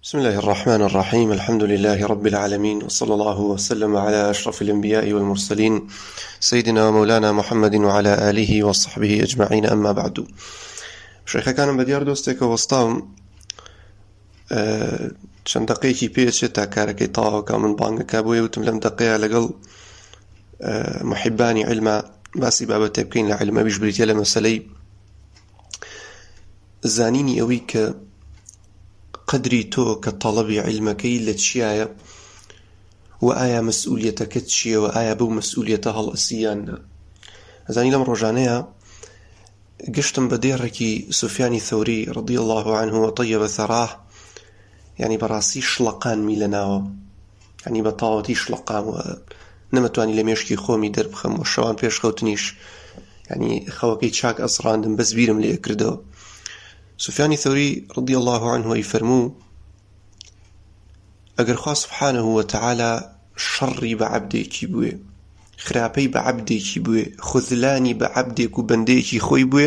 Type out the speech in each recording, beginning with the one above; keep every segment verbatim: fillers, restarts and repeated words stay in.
بسم الله الرحمن الرحيم. الحمد لله رب العالمين، وصلى الله وسلم على أشرف الأنبياء والمرسلين سيدنا ومولانا محمد وعلى آله وصحبه أجمعين. أما بعد، شيخ كان بديار دوستك وسطام چەند دقەیەکی پێچێت تا کارەکەی تەواوکە من بانگەکە بۆیە وتم لەم دقەیە لەگەڵ محبانی علمە باسی بابەتێ بکەین لە علمە بیش بریتە لە مەسەلەی زانینی ئەوەی کە قدری تۆ کە تەڵەبی علمەکەی لە چیایە و ئایا مەسئولیەتەکەت چییە و ئایا بەو مەسئولیەتە هەڵئەسییان نا. ئەزانی لەم ڕۆژانەیە گشتم بە دێڕێکی سوفیانی ثەوری ڕەضی الله عنه وطیب ثراه، یعنی بەڕاستی شڵەقانمی لەناوە، یعنی بە تاوەتی شڵەقام و نەمەتوانی لە مێشکی خۆمی دەربخەم و شەوان پێش خەوتنیش یعنی خەوەکەی چاک ئەسڕاندم بەس بیرم لێ کردەوە. سفیانی ثەوری ڕەضی الله عنه ئەی فەرموو ئەگەر خوا سبحانه وتعالى شەڕی بە عەبدێکی بووێ، خراپەی بە عەبدێکی بووێ، خوذلانی بە عەبدێک و بەندەیەکی خۆی بووێ،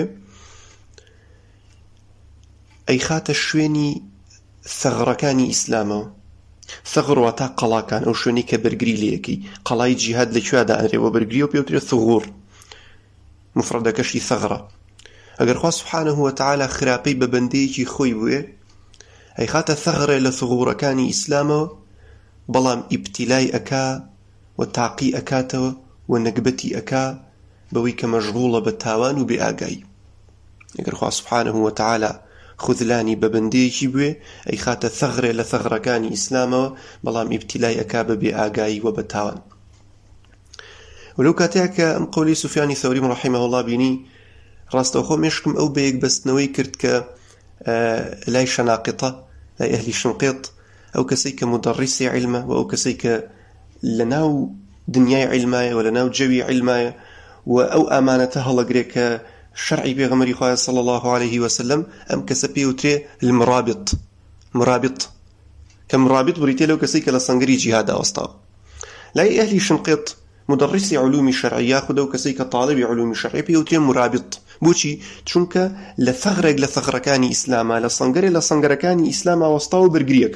ئەی خاتە شوێنی ثەغڕەکانی ئیسلامەوە. ثەغڕ واتە قەڵاکان، ئەو شوێنی کە بەرگری لێیەکەی. قەڵای جیهاد لەکوێدا ئەنرێەوە بەرگری و پێوترێت ثغور، مفرەدەکەشی ثەغڕە. ئەگەر خوا سبحانه وتعالى خراپەی بە بەندەیەکی خۆی بووێ، ئەی خاتە ثەغڕێ لە ثغورەکانی ئیسلامەوە، بەڵام ئیبتیلای ئەکا و تاقی ئەکاتەوە و نەکبەتی ئەکا بەوەی کە مەشغوڵە بە تاوان و بێ ئاگایی. ئەگەر خوا سبحانه وتعالى خوذلانی بە بەندەیەکی بووێ، ئەی خاتە ثەغڕێ لە ثەغڕەکانی ئیسلامەوە، بەڵام ئیبتیلای ئەکا بە بێ ئاگایی و بە تاوان. ولەو کاتەیە کە ئەم قەولەی سوفیانی ثەوری ڕەحیمەه الله بینی، ڕاستەوخۆ مێشکم ئەو بەیەک بەستنەوەی کرد کە لای شەناقیطە، لای ئەهلی شنقیط، ئەو کەسەی کە مدەڕیسی علمە و ئەو کەسەی کە لە ناو دنیای علمایە و لە ناو جەوی علمایە و ئەو ئامانەتە هەڵەگرێ کە شەرعی پێغەمبەری خوا صلی الله عليه وسلم ئەم کەسە پێوترێ المرابط. مرابط کە مرابط بریتێ لەو کەسەی کە لە سەنگەری جیهاد ئاوەستاوە. لای ئەهلی شنقیط مدەڕیسی علومی شەرعیە، خودە و کەسەی کە تاڵبی علومی شەرعی پێوترێ مرابط. بۆچی؟ چونکە لە ثەغرێک لە ثەغرەکانی ئیسلامە، لە سەنگەرێک لە سەنگەرەکانی ئیسلام ئاوەستاوە بەرگریەک.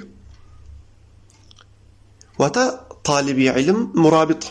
واتە طالبی علم مرابط.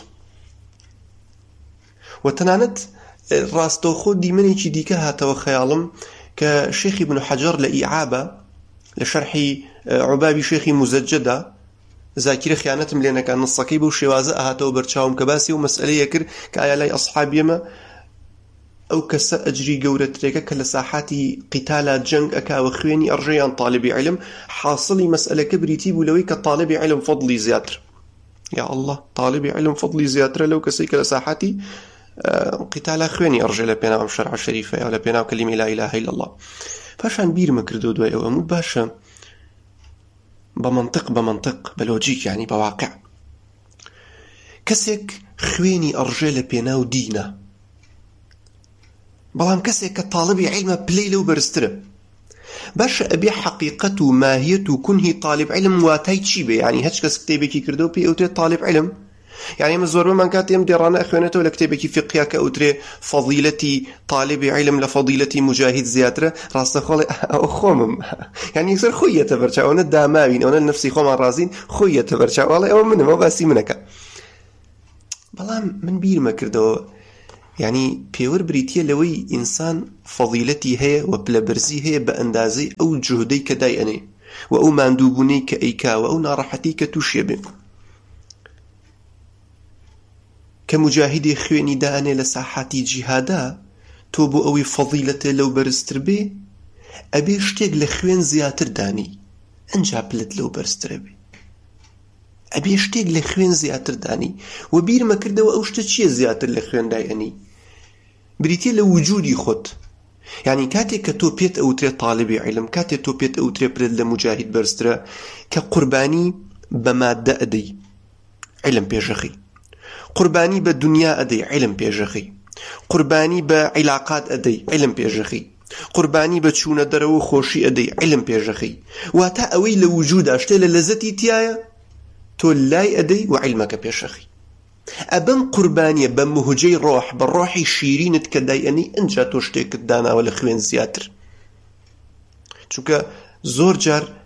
و تەنانەت ڕاستەوخۆ دیمەنێکی دیکە هاتەوە خەیاڵم کە شێخی ابن حەجەر لە ئیعابە لە شەرحی عوبابی شێخی مزەجەدا، زاکیرە خیانەتم لێ نەکات، نسەکەی بەو شێوازە ئاهاتەوە بەرچاوم کە باسی و مەسئلەیە کرد کە ئایا لای ئەسحابیەمە ئەو کەسە ئەجری گەورەترێکە کە لە ساحاتی قیتالا جەنگ ئەکاوە خوێنی ئەڕژەیان طالبی علم. حاصلی مەسئلەکە بریتی بوو لەوەی کە طالبی علم فەضلی زیاتر. یا الله، طالبی علم فەضلی زیاترە لەو کەسەی کە لە ساحاتی قیتالا خوێنی ئەڕژێ لە پێناو ئەم شەرعە شەریفە یا لە پێناو کەلیمەی لا ئیلاهە ئیلا الله. پاشان بیرمە کردو دوای ئەوە ئەموو باشە بە منطق بە منطق بە لۆجیک، یعنی بە واقع، کەسێک خوێنی ئەڕژێ لە پێناو دینە، بەڵام کەسێک کە تاڵبی علمە پلەی لەو بەرزترە، باشە ئەبێ حەقیقەت و ماهیەت و کونهی طالب علم واتای چی بێ؟ یعنی هەچ کەس کتێبێکی کردەوە پێی ئەوترێت طالب علم. یعنی ئێمە زۆربەمان کاتی ئەم دێڕانە ئەخوێنێتەوە لە کتێبێکی فقهیا کە ئەوترێ فەضیلەتی طالبی علم لە فەضیلەتی مجاهید زیاترە. ڕاستەخۆڵێ ئەو خۆمم، یعنی یەکسەر خۆی یەتە بەرچاو، ئەوە داماوین، ئەوە نەفسی خۆمان ڕازین، خۆی یەتە بەرچاو، وەڵێ ئەوە منم، ئەوە باسی منەکە. بەڵام من بیرمە کردەوە، یعنی پێوە بریتیە لەوەی ئینسان فەضیلەتی هەیە و پلەبەرزی هەیە بە ئەندازەی ئەو جوهدەی کە دای ئەنێ و ئەو ماندووبوونەی کە ئەیکاوە، ئەو ناڕەحەتی کە تووشێ بێ. کە مجاهیدی خوێنی دانێ لە ساحاتی جیهادا، تۆ بۆ ئەوەی فەضیلەتە لەو بەرزتر بێ، ئەبێ شتێک لە خوێن زیاتر دانی، ئەنجا پلت لەو بەرزترە بێ. ئەبێ شتێک لە خوێن زیاتر دانی. و بیرمە کردەوە ئەو شتە چییە زیاتر لە خوێن دایئەنی؟ بریتێ لە وجودی خۆت. یعنی کاتێک کە تۆ پێت ئەوترێت طالبی علم، کاتێک تۆ پێت ئەوترێ پلت لە مجاهید بەرزترە، کە قوربانی بە مادە ئەدەی، علم پێشەخی. قوربانی بە دنیا ئەدەی، علم پێشەخی. قوربانی بە عیلاقات ئەدەی، علم پێشەخی. قوربانی بە چوونە دەرەوە خۆشی ئەدەی، علم پێشەخی. واتە ئەوەی لە وجودا شتێ لە لەزەتی تایە، تۆ لای ئەدەی و علمەکە پێشەخی. ئەبەم قوربانیە بە مهجەی ڕۆح، بە ڕۆحی شیرینت کە دایئەنی، ئەنجا تۆ شتێکت داناوە لە خوێن زیاتر. چونکە زۆر جار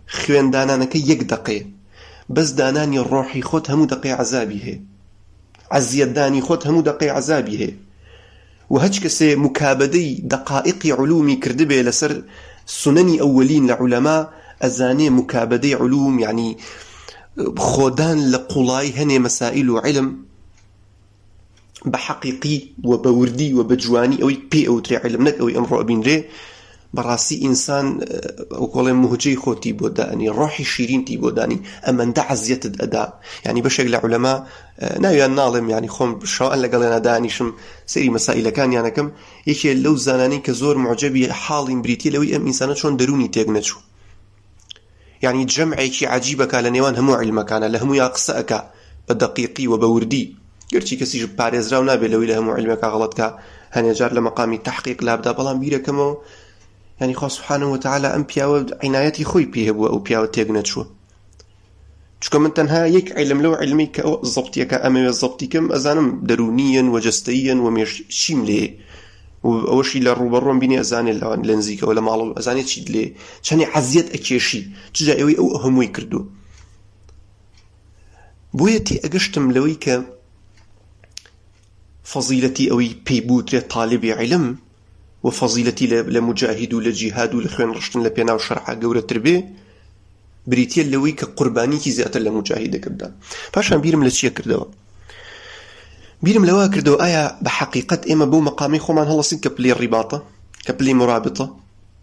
خوێندانانەکە یەک دقێ بەس دانانی ڕۆحی خۆت هەموو دقێ عەزابی هەیە عەزیەتدانی خۆت هەموو دقێ عەزابی هەیە و هەچ کەسێ مکابەدەی دقائقی علومی کردبێ لەسەر سنەنی ئەوەلین لە عولەما ئەزانێ مکابەدەی علوم یعنی خۆدان لە قوڵای هەنێ مەسائل و علم بە حەقیقی و بە وردی و بە جوانی ئەوەی پێ ئەوترێ علم نەک ئەوەی ئەمڕۆ ئەبینرێ بەڕاستی ئینسان ئەو کۆڵێ مهجەی خۆتی بۆ دانی ڕۆحی شیرینتی بۆ دانی ئەمەندە عەزیەتت ئەدا یعنی بەشێک لە عولەما ناویان ناڵێم یعنی خۆم شەوان لەگەڵێنە دانیشم سەیری مەسائلەکانیانەکەم یەکێ لەو زانانەی کە زۆر معجەبی حاڵیم بریتیە لەوەی ئەم ئینسانە چۆن دەرونی تێک نەچوو یعنی جەمعێکی عەجیبەکە لە نێوان هەموو عیلمەکانە لە هەموویا قسە ئەکا بە دەقیقی و بە وردی گەرچی کەسیش پارێزراو نابێت لەوەی لە هەموو عیلمەکە غەڵەتکە هەنێجار لە مەقامی تەحقیق لابدا بەڵام بیرەکەمەوە يعني خوا سبحانه وتعالى أم بياو عنايتي خوي بيه بو أو بياو تيغنا شو شكو من تنها يك علم لو علمي كأو الزبطي كأمي الزبطي كم أزانم درونيا وجستيا ومش شيملي وأوشي للروبرون بيني أزاني لنزيك ولا معلو أزاني تشيد لي شاني عزيت أكيشي تجا أوي أو أهموي كردو بويتي أقشتم لويك فضيلتي أوي بيبوتري طالبي علم وفضيلتي لمجاهد ولجهاد ولخوين رشتن لبينا وشرعا قورة تربيه بريتيا لوي كقرباني كي زيادة لمجاهدة كبدا فاشان بيرم لتشيا كردوا بيرم لوا كردوا آية بحقيقة إما بو مقامي خومان هلا سن كبلي الرباطة كبلي مرابطة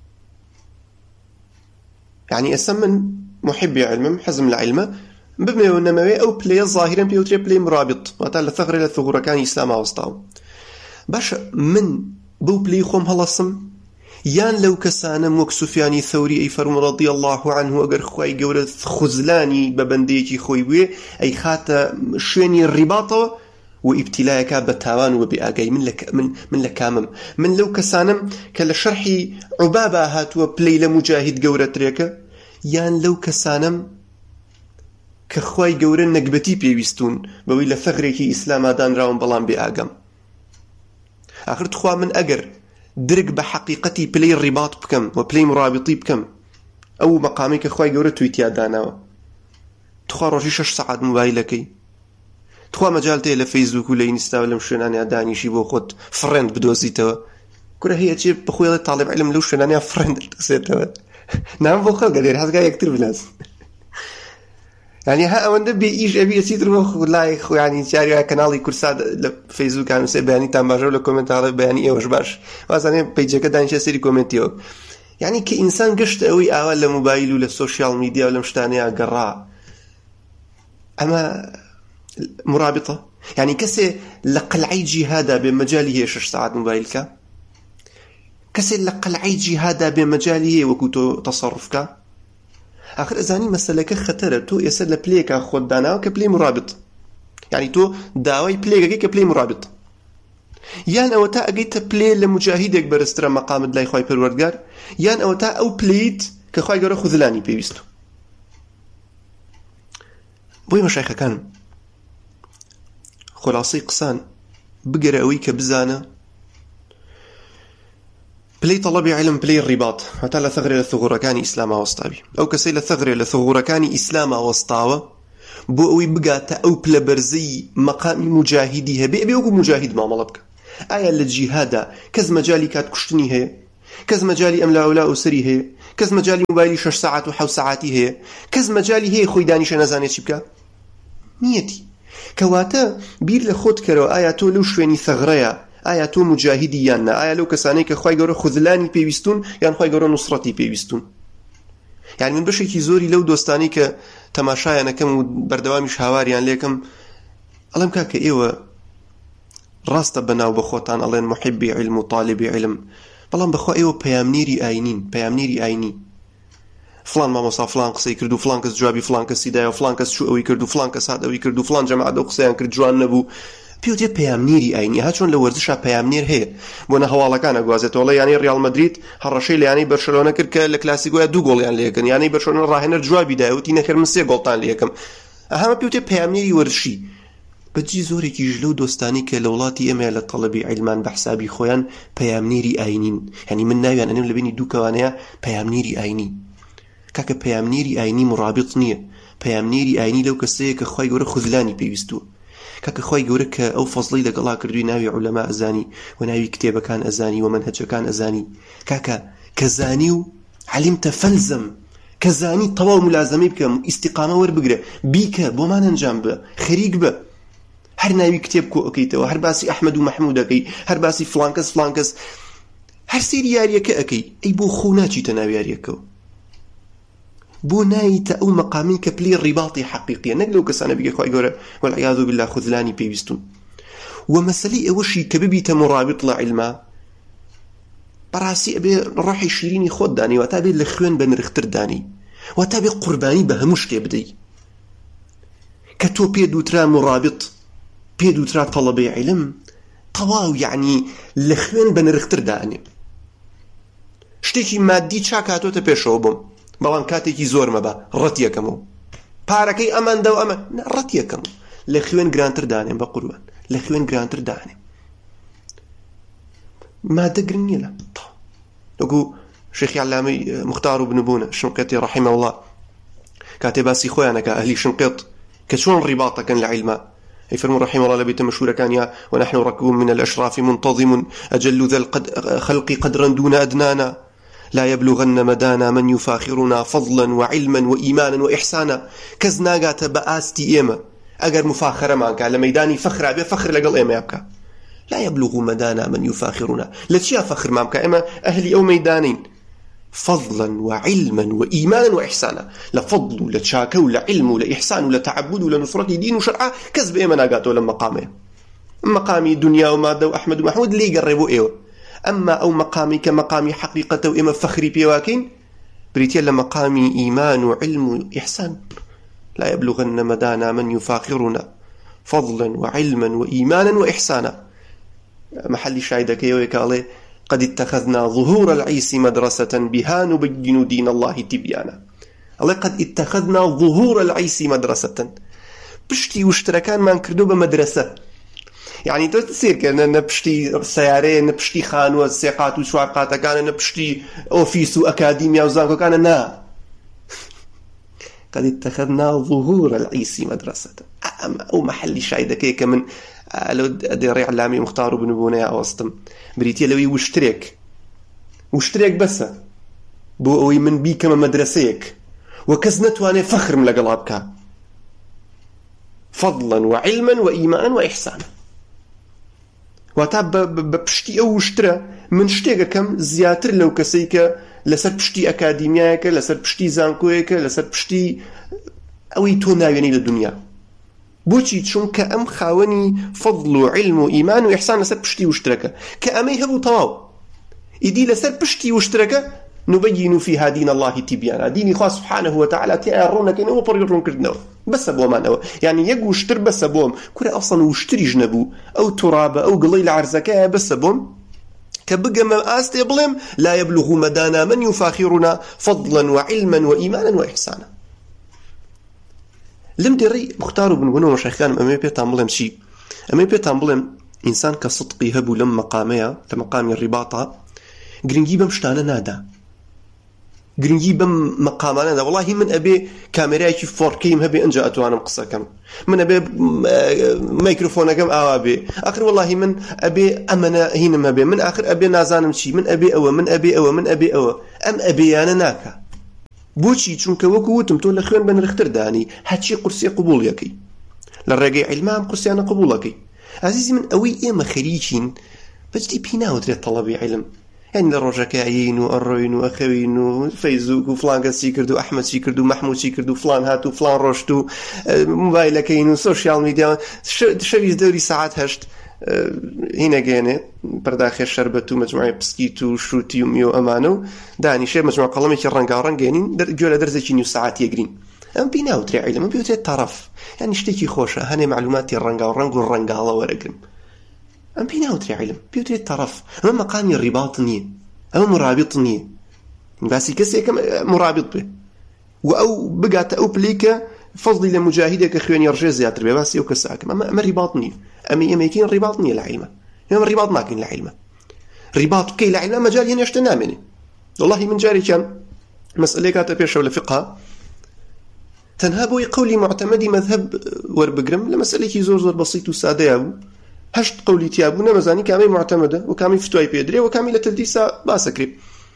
يعني أسمن محبي علم حزم العلم ببني ونموي أو بلي ظاهرا بيوتري بلي مرابط وتعالى ثغر للثغور كان إسلام وسطاو باش من بو بلي خوم هلصم يان لو كسانم وك سفياني ثوري اي فرم رضي الله عنه اگر خوي گورة خزلاني ببنديكي خوي بوي اي خاتا شويني الرباطة وابتلايك بتاوان وبآقاي من لك من من لكامم من لو كسانم كلا شرحي عبابة هاتوا بلي لمجاهد گورة تريكا يان لو كسانم كخوي گورة نقبتي بيويستون بوي لثغريكي اسلام دان راون بلان بآقام آخر تخوا من أجر درك بحقيقتي بلاي الرباط بكم وبلاي مرابطي بكم أو مقامك أخوي جورة تويتيا دانا تخوا روجي شش ساعات موبايلكي تخوا مجالتي لفيسبوك ولا انستا ولا مشوناني داني شي بو خد فريند بدوزيتو كره هي شي بخويا طالب علم لو شناني فريند تسيتو نعم بو خلق دير حاجه يكتر بلاس يعني ها وند بيجي ابي يصير روح لايك يعني شاري قناتي كورسات فيسبوك كانوا سباني تماجر له كومنت هذا بياني ايش باش مثلا بيجي كده انش سيري كومنتيو يعني كانسان قشت قوي اول لموبايل ولا السوشيال ميديا ولا مشتانيه قراء اما مرابطه يعني كسي لقلعي جهادا بمجاله شش ساعات موبايلك كسي لقلعي جهادا بمجاله وكوتو تصرفك آخر أزاني مسألة خطرة تو يسأل لبليك خود دانا كبلي مرابط يعني تو داوي بليك كبلي مرابط يان أو تا أجيت بلي لمجاهدك برستر مقام دلاي خوي بالوردقار يان أو تا أو بليت كخوي جرا خذلاني بيبستو بوي مشايخ كان خلاصي قسان بقرا قوي كبزانة بلي طلبي علم بلي الرباط هتلا ثغري لثغورة كان إسلاما وسطابي أو كسي لثغري لثغورة كان إسلاما وسطاوة بو أوي بقاتا أو بلا برزي مقام مجاهديها بي أبي أوكو مجاهد ما ملبك آية للجهادة كز مجالي كات كشتني هي كز مجالي أملا أولا أسري هي كز مجالي موبايلي شش ساعات وحو ساعاتي هي كز مجالي هي خوي دانيش نزاني شبكا نيتي كواتا بير لخود كرو آية تو لو شويني ثغريا آية تو مجاهدي يانا آية لو كساني كخواي قرر خذلاني بيويستون يعني خواي قرر نصرتي بيويستون يعني من بشي كي زوري لو دوستاني كتماشايا أنا كم بردوامش هاواري يعني ليكم ألم كاك إيوه راست بناو بخوتان ألين محبي علم وطالبي علم بلان بخوا إيوه بيامنيري آينين بيامنيري آيني فلان ما مصا فلان قصي كردو فلان كس جوابي فلان كس سيدايا فلان كس شو أوي كردو فلان كس هاد أوي كردو فلان جماعة دو قصيان كرد جوان نبو بيوتي بيامنيري أيني هاتشون لو ورزشها بيامنير هي بونا هوالا كان أقوازت والله يعني ريال مدريد هالرشي اللي يعني برشلونة كرك الكلاسيكو يا دو جول يعني ليكن يعني برشلونة راهنا جوابي دا وتينا خير من سي جولتان ليكم أهم بيوتي بيامنيري ورشي بتجي زوري كي جلو دوستاني كلولاتي إما للطلبي علمان بحسابي خويان بيامنيري أينين يعني من ناوي أنا اللي بيني دو كوانيا بيامنيري أيني کاکە پەیامنێری ئاینی مرابط نییە، پەیامنێری ئاینی لەو کەسەیە کە خوای گەورە خودلانی پێویستووە. کاکە خوای گەورە کە ئەو فەزڵەی لەگەڵا کردووی ناوی عولەما ئەزانی و ناوی کتێبەکان ئەزانی و مەنهەجەکان ئەزانی، کاکە کە زانی و عەلیمتە فەلزەم، کە زانی تەواو ملازمەی بکە، ئیستیقامە وەربگرە، بیکە، بۆمان ئەنجام بە، خەریک بە، هەر ناوی کتێب کۆ ئەەکەیتەوە، هەر باسی ئەحمەد و مەحموود ئەەکەی، هەر باسی فڵانکەس فڵانکەس، هەر سێری یاریەکە ئەەکەی، ئەی بۆ خۆ ناچیتە ناو یاریەکەوە، بۆ نایتە ئەو مەقامی کە پلەی ڕیباڵی حەقیقیە، نەک لەو کەسانە بگە خوای گەورە وەالعیاذ بالله خودلانی پێویستون. و مەسەلەی ئەوەشی کە ببیتە مرابط لە عیلما، بەڕاستی ئەبێ ڕەحی شیرینی خۆت دانی، واتە بێ لە خوێن بە نرختر دانی، واتە بێ قوربانی بە هەموو شتێ بدەی. کە تۆ پێ دووترا مرابط، پێ دووترا تەڵەبەی عیلم، تەواو یعنی لە خوێن بە نرختر دانی. شتێکی مادی چاک هاتۆتە پێشەوە بۆم، بەڵام کاتێکی زۆر مەبە، ڕەت یەکەمەوە، پارەکەی ئەمەندە و ئەمە، ڕەت یەکەمەوە، لە خوێن گرانتر دانێم، بە قوربان لە خوێن گرانتر دانێم. مادە گرنگ نییە لە وەکو شێخی عەلامەی مختار و بنبوونە شنقێتی ڕەحیمە الله کاتێ باسی خۆیانەکە ئەهلی شنقێت کە چۆن ڕیباطەکەن لە عیلما، يفرمون رحمه الله لبيت مشهورة كان يا ونحن ركب من الأشراف منتظم أجل ذا الخلق قدرا دون أدنانا لا يبلغن مدانا من يفاخرنا فضلا وعلما وإيمانا وإحسانا كزناقات بآستي إيما أقر مفاخرة معك على ميداني فخر أبي فخر لقل إيما يبكى لا يبلغ مدانا من يفاخرنا لا تشيا فخر معك إيما أهلي أو ميدانين فضلا وعلما وإيمانا وإحسانا لفضل ولا تشاكا ولا علم ولا إحسان ولا تعبد ولا نصرة دين وشرعة كذب إيما ناقاته لما مقامه مقامي دنيا ومادة وأحمد ومحمود لي قربوا إيوه أما أو مقامي كمقامي حقيقة وإما فخري بيواكين بريتيا لمقامي إيمان وعلم وإحسان لا يبلغن مدانا من يفاخرنا فضلا وعلما وإيمانا وإحسانا محل شاهدك يوكالي قد اتخذنا ظهور العيس مدرسة بها نبين دين الله تبيانا الله قد اتخذنا ظهور العيس مدرسة بشتي واشتركان ما نكردو بمدرسة يعني تو تصير كأن نبشتي سيارة نبشتي خانوة سيقات وشواقات كان نبشتي أوفيس وأكاديميا وزانكو كان نا قد اتخذنا ظهور العيس مدرسة أو محل شاهدك كمن لو ديري علامي مختار بن بونيا أوسطم بريتيا لوي واشترك واشترك بس بو أوي من بي كما مدرسيك وكزنت وانا فخر من لقلابك فضلا وعلما وإيمانا وإحسانا واتاب بپشتی او وشترە من شتێکەکەم زیاتر لەو کەسەیکە لەسەر پشتی ئەکادیمیایەکە لەسەر پشتی زانکۆیەکە لەسەر پشتی ئەوەی تۆ ناوێنی لە دنیا بۆچی چونکە ئەم خاوەنی فەضل و علم و ئیمان و ئیحسان لەسەر پشتی وشترەکە کە ئەمەی هەبوو تەواو ئیدی لەسەر پشتی وشترەکە نبين فيها دين الله تبيانا ديني خاص سبحانه وتعالى تيارونك إنه بريرون كردناه بس أبوه أو يعني يجو وشتر بس أبوهم كل أصلا وشتري جنبو أو تراب أو قليل عرزكاه بس أبوهم كبقى ما أستيبلم لا يبلغ مدانا من يفاخرنا فضلا وعلما وإيمانا وإحسانا لم دري مختار بن بنو مشايخان أمي بيتعملهم شيء أمي بيتعملهم إنسان كصدقي هبو لم مقامية لمقام الرباطة گرنگی بەم شتانە نادا گرنگی بەم مەقامانە دا والله من ئەبێ کامێرایەکی فۆر کەیم هەبێ ئەنجا ئەتوانم قسەکەم من ئەبێ مایکرۆفۆنەکەم ئاوا بێ ئاخر والله من ئەبێ ئەمەنە هینم هەبێ من ئاخر ئەبێ نازانم چی من ئەبێ ئەوە من ئەبێ ئەوە من ئەبێ ئەوە ئەم ئەبێیانە ناکە بۆچی چونکە وەکو وتم تۆ لە خوێن بە نرختر دانی هەرچی قورسی قبوڵیەکەی لە ڕێگەی عیلما ئەم قورسیانە قبوڵەکەی عەزیزی من ئەوەی ئێمە خەریکین بەجدی پێی ناوترێت تەڵەبی عیلم يعني لروجكاين وأروين وأخوين وفيسبوك وفلان قصي كردو أحمد شي كردو محمود شي كردو فلان هاتو فلان روشتو موبايل كاين وسوشيال ميديا شوي دوري ساعات هشت هنا جاني برداخل شربتو مجموعة بسكيتو شروتي وميو أمانو داني شيء مجموعة قلمي كرنجا رنجانين جولا درزة نيو ساعات يجرين أم بيناو تري علم أم بيوتري طرف يعني اشتكي خوشة هني معلوماتي الرنجا ورنجو الرنجا الله ورقم أم بيناو تري علم بيوتري الطرف أما مقامي الرباط نية أما مرابط نية باسي كسي كم مرابط به وأو بقات أو بليكا فضلي لمجاهدك أخواني يرجع زياتر به باسي أو كساكم أما أما الرباط نية أما يمكن الرباط نية لعلمه أما الرباط ما كان لعلمه رباط كي لعلمه مجال ينشتنا مني والله من جاري كان مسألة كاتب بيشو لفقها تنها بوي قولي معتمدي مذهب وربقرم لمسألة زور زور بسيط وسادة يابو هشت قولي تيابو نمزاني كامي معتمدة وكامي فتوى بيدري وكامي لتدريسا باسكري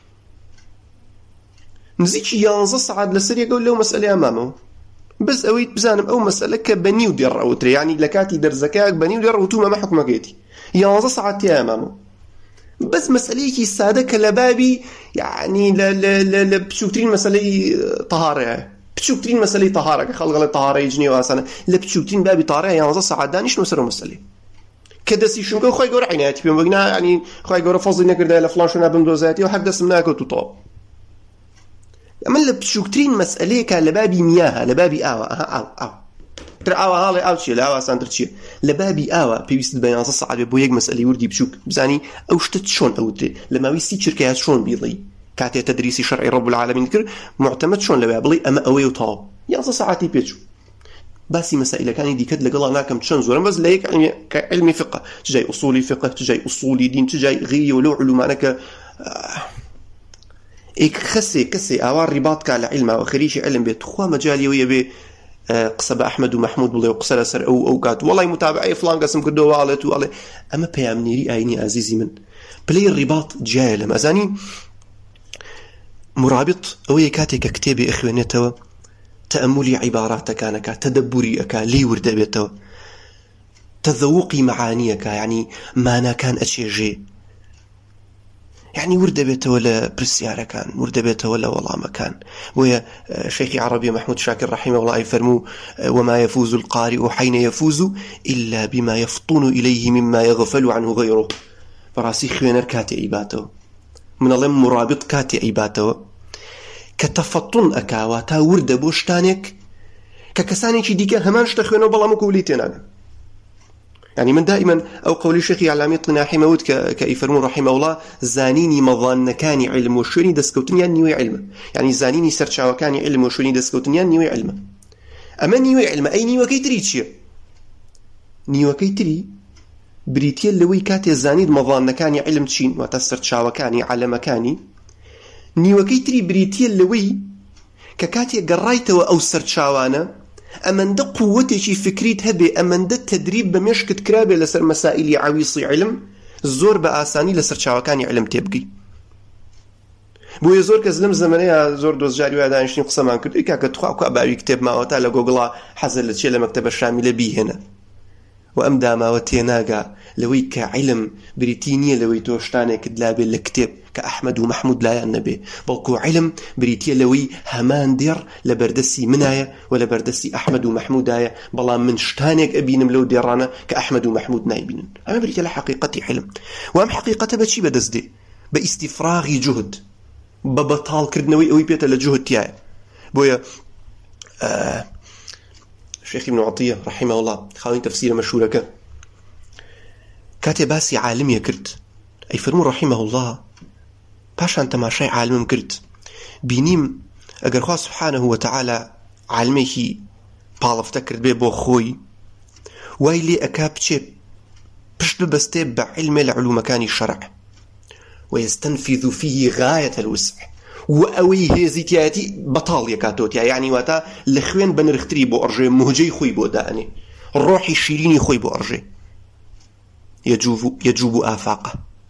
نزيكي يانزا صعد لسر يقول له مسألة أمامه بس أويت بزانم أو مسألة كبني ودير أوتري يعني لكاتي در زكاك بني ودير وتوما ما حكمك يتي يانزا صعد تي أمامه بس مسألة كي السادة كلبابي يعني ل ل ل ل بشوكترين مسألة طهارة بشوكترين مسألة طهارة كخلق على طهارة يجني واسنة لبشوكترين بابي طهارة يانزا صعد دانيش نوسر مسألة كدسي شنكو خوي جور عيناتي بيوم بقنا يعني خوي جور فضل نكر ده لفلان شو نبم دوزاتي وحق دس مناك وتطاب أما اللي بشوكترين مسألة كلبابي مياها لبابي آوا أها أو أو ترى آوا هالي أو شيء لا آوا سانتر شيء لبابي آوا بيوست بيان صعب بويق مسألة وردي بشوك بزاني أو شتت شون أو تري لما ويستي شركات شون بيضي كاتي تدريسي شرعي رب العالمين كر معتمد شون لبابلي أما أوي وطاب يا ساعتي بيتشو باسي مسائل كان يدي كد لقلا ناكم تشنزور بس ليك علمي علمي فقه تجاي أصولي فقه تجاي أصولي دين تجاي غي ولو علومانك آه إيك خسي كسي أوار رباط كعلى علم وخريش علم بيت خوا مجالي ويا بي قصب أحمد ومحمود والله وقصر سر أو أو قات والله متابعي فلان قسم كدو وعلت وعلى أما بيامنيري أيني عزيزي من بلي الرباط جاي لما أزاني مرابط أو يكاتك كتابي إخوانيته تأملي عباراتك أنك تدبري أكا لي ورد بيته تذوقي معانيك يعني ما أنا كان أشي جي يعني ورد بيته ولا برسيارة كان ورد بيته ولا والله ما كان ويا شيخي عربي محمود شاكر رحمه الله يفرمو وما يفوز القارئ حين يفوز إلا بما يفطن إليه مما يغفل عنه غيره براسي خوينر كاتي عباته من الله مرابط كاتي عباته كتفطن أكاوا تا ورد بوشتانك ككساني شي ديكا همان شتخوينو بلا مكوليتنا يعني من دائما أو قولي شيخي علامي طناحي موت كيفرمون رحمه الله زانيني مظان كان علم وشوني دسكوتنيا نيوي علم يعني زانيني سرشاو كان علم وشوني دسكوتنيا نيوي علم أما نيوي علم أي نيوي كيتري تشي نيوي كيتري بريتيا اللوي كاتي زانيد مظان كان علم تشين وتسرشاو كان علم كاني نيوي كيتري بريتيا اللوي ككاتي قرايته أو سرشاوانا أمن ده قوتي شي فكريت هبي أمن ده تدريب بمشكت كرابي لسر مسائل عويصي علم الزور بآساني لسر شاوكاني علم تبقي بو يزور كزلم زمنية زور دوزجاري وعدا انشين قسمان كرد إيكا كتخواه كواباوي كتاب ماوتا لقوغلا حزل لتشي لمكتب الشاملة بي هنا وأمدا ماوتي ناقا لوي كعلم بريتينية لوي توشتاني كدلابي لكتاب كأحمد ومحمود لا النبي بلكو علم بريتيا لوي همان دير لبردسي منايا ولا بردسي أحمد ومحمود آية بلا من شتانيك أبين ملو ديرانا كأحمد ومحمود نايبين أما بريتيا لحقيقتي علم وأم حقيقته بشي بدس دي باستفراغي جهد ببطال كردنوي أوي بيتا لجهد تياي بويا آه شيخ ابن عطية رحمه الله خاوين تفسير مشهورك كاتباسي عالم يكرد أي فرمو رحمه الله باشان تماشای عالمم کرد بینیم ئەگەر خوا سبحانه وتعالى عالمێکی پاڵەفتە کرد بێ بۆ خۆی وای لێ ئەکا بچێ پشت ببەستێ بە عیلمێ لە علومەکانی شەرع ويستنفذ فيه غاية الوسع وأوي هزيتياتي بطال يكاتوتيا يعني واتا لخوين بنرختري بو أرجي مهجي خوي بو داني الروحي الشيريني خوي بو أرجي يجوب, يجوب آفاقه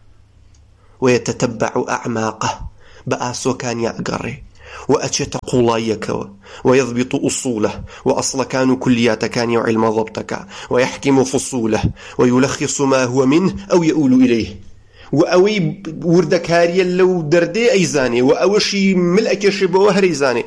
ويتتبع أعماقه بآسو كان يأقري وأتشت قولايكوا ويضبط أصوله وأصل كانوا كليات كان علم ضبطك ويحكم فصوله ويلخص ما هو منه أو يؤول إليه وأوي وردكاريا لو دردي أيزاني وأوشي ملأك شبه هريزاني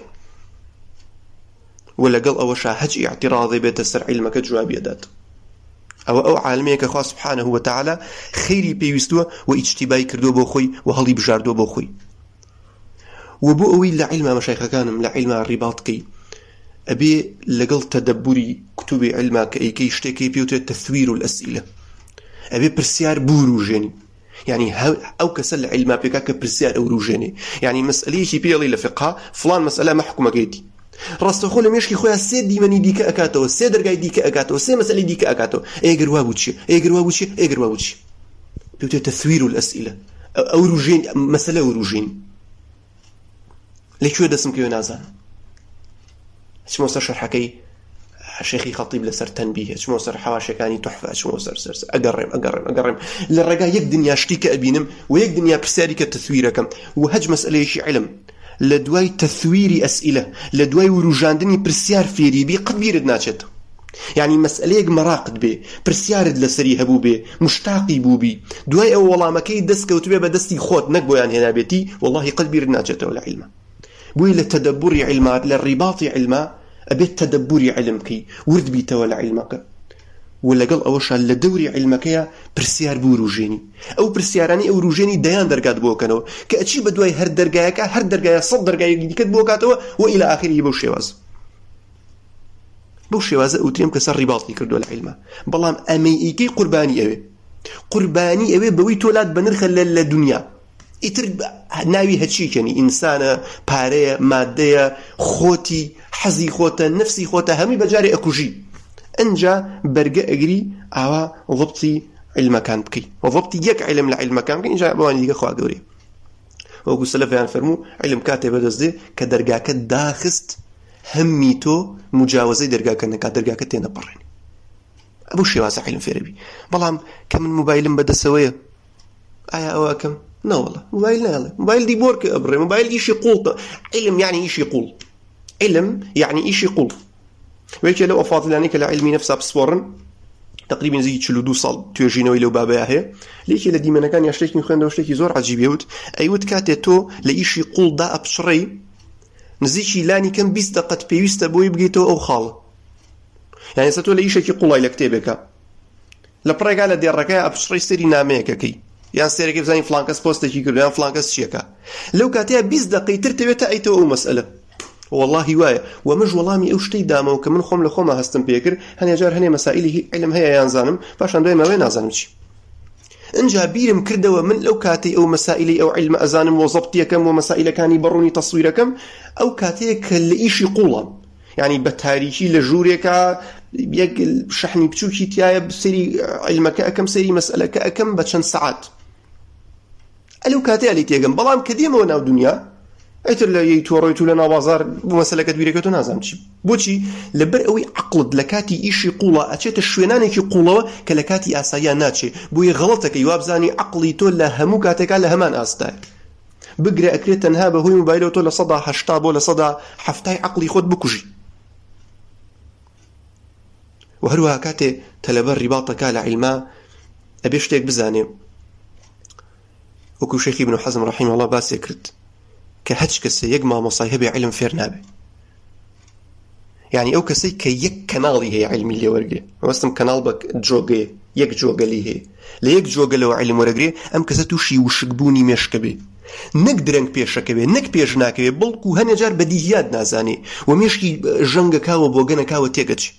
ولا قل أوشا هج اعتراضي بيتسر علمك جواب يدات أو أو عالميك أخوة سبحانه وتعالى خيري بيوستوه واجتباي كردو بوخوي وهلي بجاردو بوخوي وبو أوي لعلم مشايخ كانم لعلم الرباط كي أبي لقل تدبري كتب علمك أي كي اشتكي بيوتو تثوير الأسئلة أبي برسيار بوروجيني يعني أو كسل علم بكاك برسيار أوروجيني يعني مسألة شي بيالي لفقها فلان مسألة محكومة جيدي راستخو لم يشكي خويا سي ديماني ديك أكاتو سي درقاي ديك أكاتو سي مسألة ديك أكاتو ايقر وابوشي ايقر وابوشي ايقر وابوشي بيوتو تثوير الأسئلة أوروجيني مسألة أوروجيني لەکوێ دەسم کەوێ نازانم چمەوە سەر شەرحەکەی شێخی خەتیب لەسەر تەنبیه چمەوە سەر حەواشەکانی تحفە چمەوە سەر سەر ئەگەڕێم ئەگەڕێم ئەگەڕێم لە ڕێگا یەک دنیا شتی کە ئەبینم و یەک دنیا پرسیاری کە تەسویرەکەم و هەج مەسئلەیەکی علم لە دوای تەسویری ئەسئیلە لە دوای وروژاندنی پرسیار فێری بی قەت بیرت ناچێت یعنی مەسئلەیەک مەراقت بێ پرسیارت لەسەری هەبوو بێ مشتاقی بوو بی دوای ئەو وەڵامەکەی دەستکەوت بێ بە دەستی خۆت نەک بۆیان هێنابێتی وەڵڵاهی قەت بیرت ناچێتەوە لە عیلمە بووی لە تەدەبوری عیلمات لە ڕیباطی عیلمە ئەبێت تەدەبوری عیلم بکەی ورد بیتەوە لە عیلمەکە و لەگەڵ ئەوەشە لە دەوری عیلمەکەیە پرسیار بوو ڕوژێنی ئەو پرسیارانی ئەو ڕوژێنی دەیان دەرگات بۆکەنەوە کە ئەچی بە دوای هەر دەرگایەکە هەر دەرگایە سەد دەرگایەکی دیکەت بۆکاتەوە و ئیلە ئاخری بەو شێواز بەو شێوازە ئەوترێم کە سەر ڕیباڵی کردووە لە عیلمە بەڵام ئەمەی ئیکەی قوربانی ئەوێ قوربانی ئەوێ بەوەی تۆلات بە نرخە لە دنیا ئیتر ناوی هەچیکەنی ئینسانە پارەیە مادەیە خۆتی حەزی خۆتە نفسی خۆتە هەمی بەجارێ ئەکوژی ئەنجا بەرگە ئەگری ئاوا ضبطی عیلمەکان بکەی ضبطی یەک عیلم لە عیلمەکان بکەی ئینجا بەوانی دیکە خوا گەورەیە وەکو سەلەفیان فەرموو عیلم کاتێ بەدەستدێ کە دەرگاکە داخست هەممی تۆ مجاوزەی دەرگاکە نەکات دەرگاکە تێنەپەڕێنی ئەبوو شێوازە عیلم فێرەبی بەڵام کە من موبایلم بەدەسەوەیە ئایا ئەوە ئەکەم نەوەڵە موبایل ناڵێ موبایل دی بۆر کە ئەبڕێ موبایل ئیشی قوڵتە عیلم یعنی ئیشی قوڵ علم یعنی ئیشی قوڵ وەیەکێ لەو ئەفاضلانەی کە لە عیلمی نەفسا پسپۆڕن تقریبا نزیکی چل و دوو ساڵ توێژینەوەی لەو بابەیە هەیە لێکی لە دیمەنەکان یا شتێکی خوێندەوە شتێکی زۆر عەجیبێ وت ئەیوت کاتێ تۆ لە ئیشی قوڵدا ئەپشڕەی نزیکی لانی کەم بیست دقەت پێویستە بۆی بگەیتەوە ئەو خاڵە یعنی سە تۆ لە ئیشێکی قوڵای لە کتێبێکە لە پڕێگا لە دێڕەکەی ئەپشڕەی سەری نامەیەکەکەی یان سێرەکەی بزانین فلانکەس پۆستێکی کردو یان فلانکەس چیەکە لەو کاتەیە بیست دقەی تر دەوێتە ئەیتەوە ئەو مەسئلە والله وایە و مەژ وەڵامی ئەو شتەی دامەوە کە من خۆم لە خۆمە هەستم پێکرد هەنێ جار هەنێ مەسائیلی علم هەیە یان زانم پاشان دوای ماوەیە نازانم چی ئەنجا بیرم کردەوە من لەو کاتەی ئەو مەسائیلی ئەو علمە ئەزانم و زەبطیەکەم و مەسائیلەکانی بەڕوونی تەسویرەکەم ئەو کاتەیە کە لە ئیشی قوڵم یعنی بە تاریکی لە ژوورێکە یەک شەحنی بچووکی تایە سەری علمەکە ئەەکەم سەری مەسئلەکە ئەەکەم بە چەند سەعات ئەلەو کاتەیە لی تێگەم بەڵام کە دێمەوە ناو دنیا ئەیتر لە یەی تۆڕۆیت و لە ناوبازار بۆ مەسەلەکەت بیرەکەت و نازانم چی بۆچی لەبەر ئەوەی عەقڵت لە کاتی ئیشی قوڵە ئەچێتە شوێنانێکی قوڵەوە کە لە کاتی ئاساییان ناچێ بۆیە غەڵەتەکەی وابزانی عەقڵی تۆ لە هەموو کاتێکا لە هەمان ئاستای بگرە ئەکرێت تەنها بەهۆی موبایلەوە تۆ لە سەدا هەشتا بۆ لە سەدا حەفتای عەقڵی خۆت بکوژی و هەروەها کاتێ تەلەبەر ڕیباڵتەکە لە عیلما ئەبێ شتێک بزانێ وەکو شێخی ابن حەزم ڕەحیمە الله باسێ کرد کە هەچ کەسێ یەک مامۆسای هەبێ عیلم فێر نابێ یعنی ئەو کەسەی کە یەک کەناڵی هەیە عیلمی لێ وەرگێ وەستم کەناڵ بە جۆگەیە یەک جۆگەلی هەیە لە یەک جۆگەلەوە عیلم وەرەگرێ ئەم کەسە تووشی وشکبوونی مێشکە بێ نەک درەنگ پێشەکە بێ نەک پێش ناکەوێ بەڵکو هەنێ جار بەدیهیات نازانێ و مێشکی ژەنگەکاوە بۆ گەنەکاوە تێگەچێ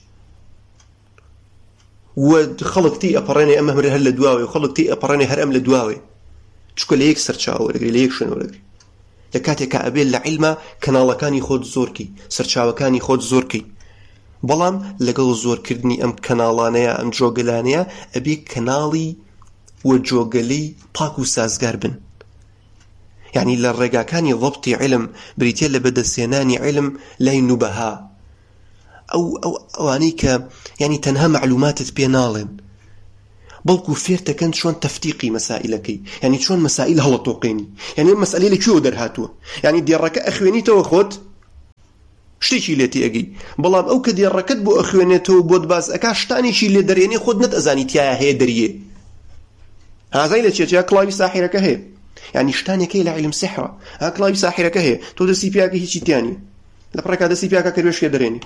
و خەڵک تی ئەپەڕێنێ ئەمە هەر لە دواوێ و خەڵک تی ئەپەڕێنێ هەر ئەم لە دواوێ چکە لە یەک سەرچاوە وەرەگرێ لە یەک شوێن وەرەگرێ لە کاتێکە ئەبێت لە عیلمە کەناڵەکانی خۆت زۆرکەی سەرچاوەکانی خۆت زۆرکەی بەڵام لەگەڵ زۆرکردنی ئەم کەناڵانەیە ئەم جۆگەلانەیە ئەبێ کەناڵی و جۆگەلەی پاک و سازگار بن یعنی لە ڕێگاکانی ضەبطی عیلم بریتیە لە بەدەستهێنانی عیلم لای نوبەها ئەو ئەو ئەوانەی کە یعنی تەنها معلوماتت پێ ناڵێن بەڵکو فێرتەکەن چۆن تەفتیقی مەسائلەکەی یعنی چۆن مەسائل هەڵەتۆقێنی یعنی مەسئلەی لەکوێوە دەرهاتووە یعنی دێڕەکە ئەخوێنیتەوە خۆت شتێکی لێتی ئەگەی بەڵام ئەو کە دێڕەکەت بۆ ئەخوێنێتەوە بۆت باز ئەکا شتانێکی لێ دەرێنێ خۆت نەت ئەزانی تایە هەیە دەریێ هازای لە چێتیا کڵاوی ساحیرەکە هەیە یعنی شتانێکەی لە عیلم سحرە ها کڵاوی ساحیرەکە هەیە تۆ دەستی پیاکە هیچی تیانی لە پڕێکا دەستی پیاکە کە وێشکێ دەرێنی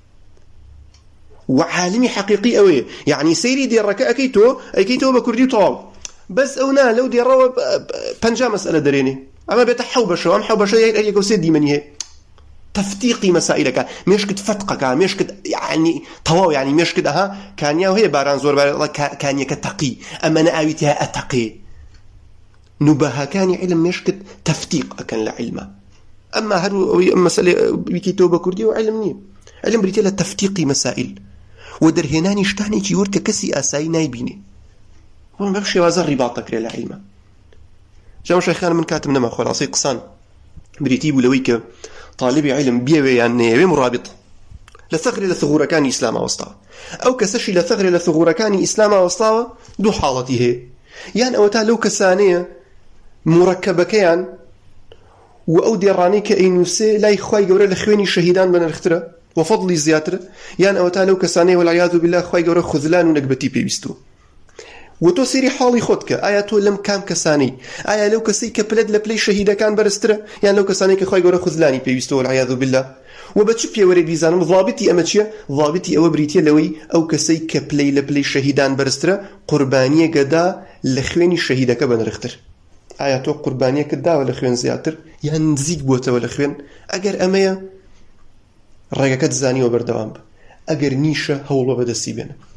وعالمي حقيقي أوي يعني سيري دي الركاء كيتو أي كيتو بكردي طال بس أونا لو دي روا بنجا مسألة دريني أما بيتحو بشو أم حو بشو يقول سيدي مني تفتيقي مسائلك مش كد فتقك مش كد يعني طواو يعني مش كد ها كان يا وهي باران زور بار كان يكتقي أما أنا أويتها أتقي نبها كان علم مش كد تفتيق أكن لعلمه أما هذا مسألة بكيتو بكردي وعلمني علم بريتلا تفتيقي مسائل ودرهناني شتاني كي ورك كسي اساي نايبيني هو ما بشي وازر رباطك للعلم جاو شيخان من كاتب نما خلاصي قصان بریتی بوو لەوەی کە طالبی عیلم بێوێ یان نەیەوێ مرابط لە ثغرێ لە ثغورەکانی ئیسلام ئاوەستاوە. ئەو کەسەشی لە ثغرێ لە ثغورەکانی ئیسلام ئاوەستاوە دوو حاڵەتی هەیە، یان ئەوە تا لەو کەسانەیە مرەکەبەکەیان و ئەو دێڕانەی کە ئەینووسێ لای خوای گەورە لە خوێنی شەهیدان بەنرخترە و فەضلی زیاترە، یان ئەوە تا لەو کەسانەیە وەلعیاذ بالله خوای گەورە خذلان و نەکبەتی پێویستوە. و تۆ سێری حاڵی خۆت کە ئایا تۆ لەم کام کەسانەی، ئایا لەو کەسەی کە پلەت لە پلەی شەهیدەکان بەرزترە یان لەو کەسانەی کە خوای گەورە خذلانی پێویستوە وەلعیاذ بالله؟ و بە چ پێوەرێک بیزانم ضابطی ئەمە چییە؟ ضابطی ئەوە بریتیە لەوەی ئەو کەسەی کە پلەی لە پلەی شەهیدان بەرزترە قوربانیەکەدا لە خوێنی شەهیدەکە بەنرختر. ئایا تۆ قوربانیەکەت داوە لە خوێن زیاتر یان نزیک بووەتەوە لە خوێن؟ ئەگەر ئەمەیە ڕێگەکەت زانیوە بەردەوام بە، ئەگەر نیشە هەوڵە بەدەستی بێنە.